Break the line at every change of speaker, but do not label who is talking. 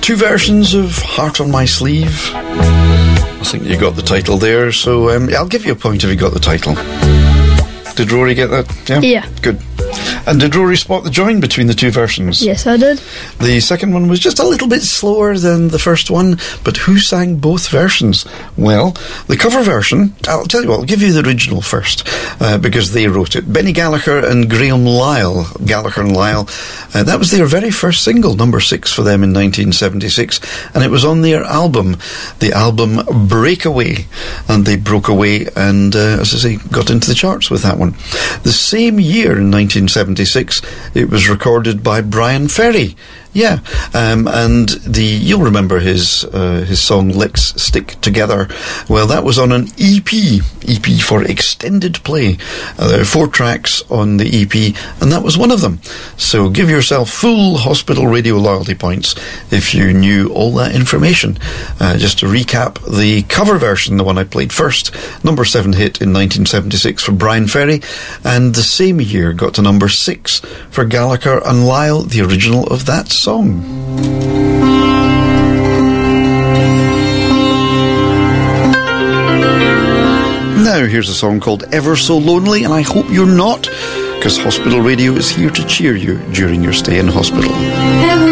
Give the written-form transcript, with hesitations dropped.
Two versions of Heart on My Sleeve. I think you got the title there, so I'll give you a point if you got the title. Did Rory get that? Yeah?
Yeah.
Good. And did Rory spot the join between the two versions?
Yes, I did.
The second one was just a little bit slower than the first one, but who sang both versions? Well, the cover version, I'll tell you what, I'll give you the original first, because they wrote it. Benny Gallagher and Graham Lyle. Gallagher and Lyle. That was their very first single, number 6 for them in 1976, and it was on their album, the album Breakaway. And they broke away and, as I say, got into the charts with that one. The same year, in 1976, it was recorded by Brian Ferry. Yeah, and you'll remember his song Let's Stick Together. Well, that was on an EP for extended play. There are 4 tracks on the EP, and that was one of them. So give yourself full Hospital Radio loyalty points if you knew all that information. Just to recap, the cover version, the one I played first, number 7 hit in 1976 for Brian Ferry, and the same year got to number 6 for Gallagher and Lyle, the original of that song. Now here's a song called Ever So Lonely, and I hope you're not, because Hospital Radio is here to cheer you during your stay in hospital.